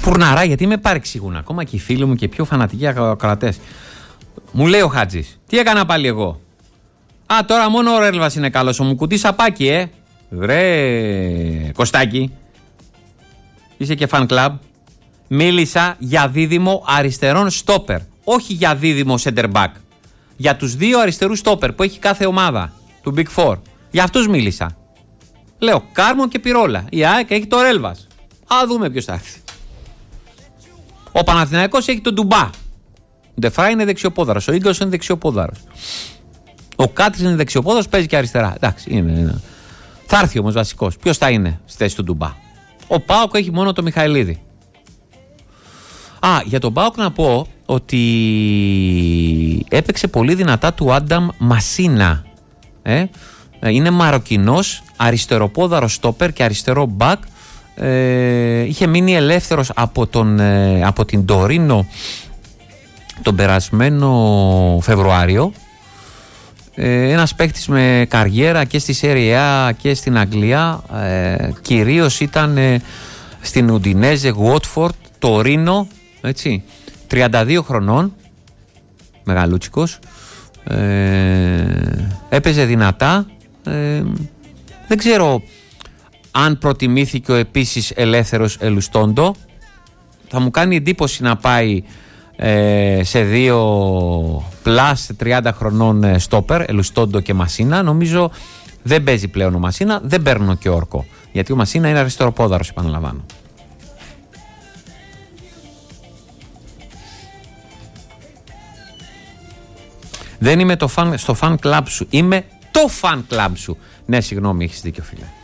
Σπουρναρά, γιατί με παρεξηγούν ακόμα και οι φίλοι μου και οι πιο φανατικοί ακροατές. Μου λέει ο Χάτζης, τι έκανα πάλι εγώ? Α, τώρα μόνο ο Ρέλβας είναι καλός, ο Μουκουτής σαπάκι, Βρε, Κωστάκη, είσαι και fan club. Μίλησα για δίδυμο αριστερών στόπερ, όχι για δίδυμο center back. Για τους δύο αριστερούς στόπερ που έχει κάθε ομάδα του Big Four. Για αυτούς μίλησα. Λέω Κάρμο και Πυρόλα. Η ΑΕΚ έχει το Ρέλβας. Α, δούμε ποιος θα έρθει. Ο Παναθηναϊκός έχει τον Ντουμπά. Ο Ντεφρά είναι δεξιοπόδαρος. Ο Ίγκος είναι δεξιοπόδαρος. Ο Κάτρις είναι δεξιοπόδαρος, παίζει και αριστερά. Εντάξει, είναι. Θα έρθει όμως βασικός. Ποιος θα είναι στη θέση του Ντουμπά? Ο ΠΑΟΚ έχει μόνο το Μιχαηλίδη. Α, για τον ΠΑΟΚ να πω ότι έπαιξε πολύ δυνατά του Άνταμ Μασίνα. Είναι Μαροκινός, αριστεροπόδαρος στόπερ και αριστερό μπακ. Είχε μείνει ελεύθερος από την Τωρίνο τον περασμένο Φεβρουάριο. Ένας παίκτης με καριέρα και στη Serie A και στην Αγγλία. Κυρίως ήταν στην Ουντινέζε, Watford, Τωρίνο, έτσι, 32 χρονών, μεγαλούτσικος. Έπαιζε δυνατά. Δεν ξέρω αν προτιμήθηκε ο επίσης ελεύθερος Ελουστόντο. Θα μου κάνει εντύπωση να πάει σε 2 πλάς 30 χρονών στόπερ, Ελουστόντο και Μασίνα. Νομίζω δεν παίζει πλέον ο Μασίνα, δεν παίρνω και όρκο, γιατί ο Μασίνα είναι αριστεροπόδαρος, επαναλαμβάνω. Δεν είμαι στο fan club σου, είμαι το fan club σου. Ναι, συγγνώμη, έχεις δίκιο, φίλε.